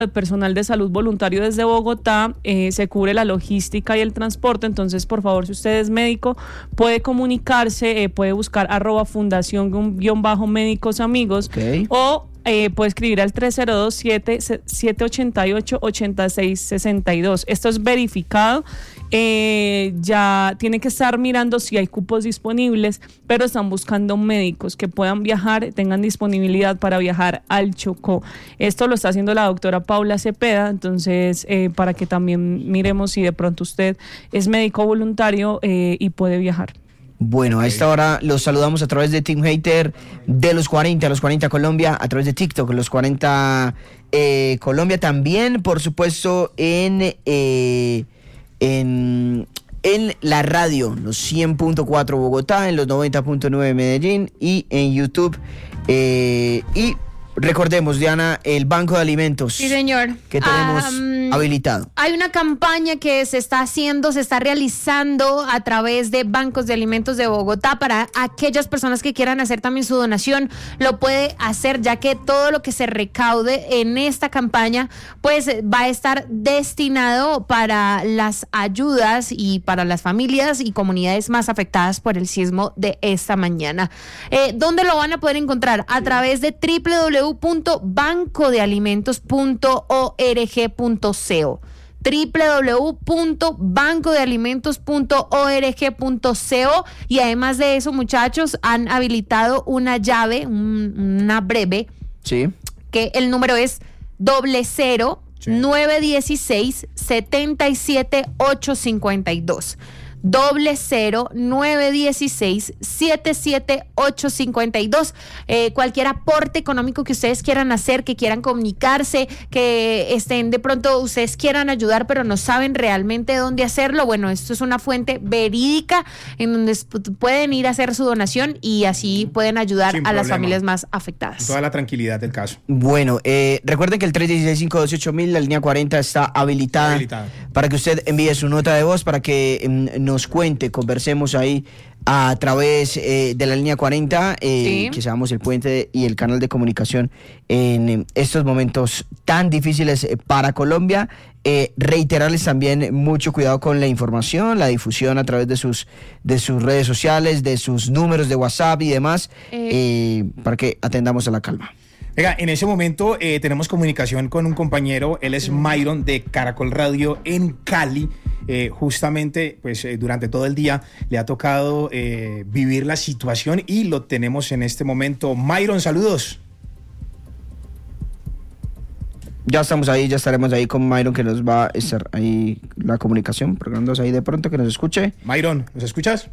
el personal de salud voluntario desde Bogotá, se cubre la logística y el transporte. Entonces, por favor, si usted es médico, puede comunicarse, puede buscar @fundación-médicos amigos, Okay. o puede escribir al 302-788-8662. Esto es verificado. Ya tiene que estar mirando si hay cupos disponibles, pero están buscando médicos que puedan viajar, tengan disponibilidad para viajar al Chocó. Esto lo está haciendo la doctora Paula Cepeda. Entonces, para que también miremos si de pronto usted es médico voluntario y puede viajar. Bueno, a esta hora los saludamos a través de Team Hater de los 40 Colombia, a través de TikTok, los 40 Colombia, también, por supuesto, en la radio, los 100.4 Bogotá, en los 90.9 Medellín y en YouTube. Y recordemos, Diana, el Banco de Alimentos. Sí, señor. Que tenemos habilitado. Hay una campaña que se está realizando a través de bancos de alimentos de Bogotá. Para aquellas personas que quieran hacer también su donación, lo puede hacer, ya que todo lo que se recaude en esta campaña pues va a estar destinado para las ayudas y para las familias y comunidades más afectadas por el sismo de esta mañana. ¿Dónde lo van a poder encontrar? A través de www.bancodealimentos.org.co www.bancodealimentos.org.co. Y además de eso, muchachos, han habilitado una llave, una breve, Sí. que el número es 00-916 77852. 00-916 77852. Cualquier aporte económico que ustedes quieran hacer, que quieran comunicarse, que estén de pronto ustedes quieran ayudar pero no saben realmente dónde hacerlo, bueno, esto es una fuente verídica en donde pueden ir a hacer su donación y así pueden ayudar a las familias más afectadas. Toda la tranquilidad del caso. Bueno, recuerden que el 316-528-1000, la línea 40, está habilitada para que usted envíe su nota de voz, para que nos cuente, conversemos ahí a través de la línea 40, Sí. que seamos el puente y el canal de comunicación en estos momentos tan difíciles para Colombia. Reiterarles también mucho cuidado con la información, la difusión a través de sus redes sociales, de sus números de WhatsApp y demás, para que atendamos a la calma. Venga, en ese momento tenemos comunicación con un compañero, él es Myron de Caracol Radio en Cali. Justamente, pues durante todo el día le ha tocado vivir la situación y lo tenemos en este momento. Myron, saludos. Ya estamos ahí, ya estaremos ahí con Myron, que nos va a estar ahí la comunicación, programándose ahí de pronto, que nos escuche. Myron, ¿nos escuchas?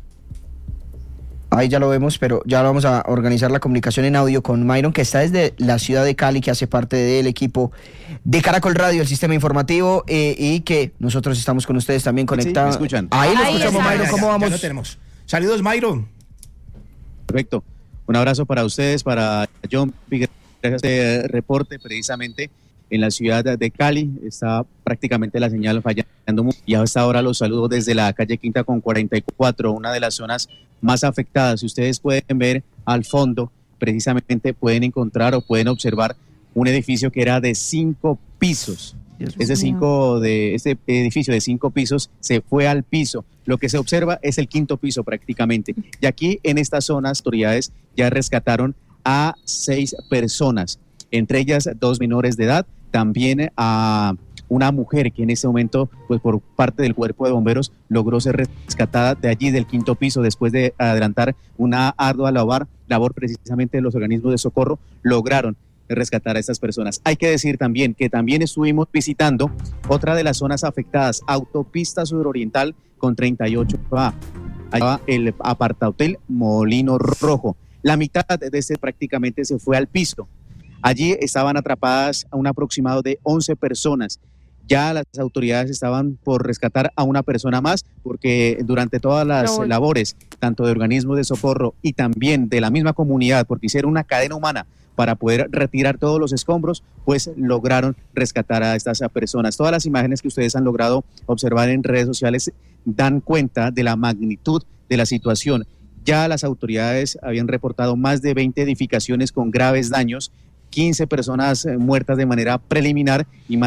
Ahí ya lo vemos, pero ya vamos a organizar la comunicación en audio con Myron, que está desde la ciudad de Cali, que hace parte del equipo de Caracol Radio, el sistema informativo, y que nosotros estamos con ustedes también conectados. Sí, ¿me escuchan? Ahí lo Ahí escuchamos, está. Myron, ¿cómo vamos? Ya lo tenemos. Saludos, Myron. Perfecto. Un abrazo para ustedes, para John. Gracias por este reporte. Precisamente en la ciudad de Cali está prácticamente la señal fallando mucho. Y hasta ahora los saludo desde la calle Quinta con 44, una de las zonas más afectadas. Si ustedes pueden ver al fondo, precisamente pueden encontrar o pueden observar un edificio que era de 5 pisos. Este edificio de 5 pisos se fue al piso. Lo que se observa es el 5º piso prácticamente. Y aquí en estas zonas, autoridades ya rescataron a 6 personas, entre ellas 2 menores de edad, también a una mujer que en ese momento, pues por parte del cuerpo de bomberos, logró ser rescatada de allí del 5º piso después de adelantar una ardua labor precisamente de los organismos de socorro, lograron rescatar a estas personas. Hay que decir también que también estuvimos visitando otra de las zonas afectadas, autopista suroriental con 38A, allá el apartahotel Molino Rojo. La mitad de este prácticamente se fue al piso. Allí estaban atrapadas a un aproximado de 11 personas. Ya las autoridades estaban por rescatar a una persona más, porque durante todas las labores, tanto de organismos de socorro y también de la misma comunidad, porque hicieron una cadena humana para poder retirar todos los escombros, pues lograron rescatar a estas personas. Todas las imágenes que ustedes han logrado observar en redes sociales dan cuenta de la magnitud de la situación. Ya las autoridades habían reportado más de 20 edificaciones con graves daños, 15 personas muertas de manera preliminar y más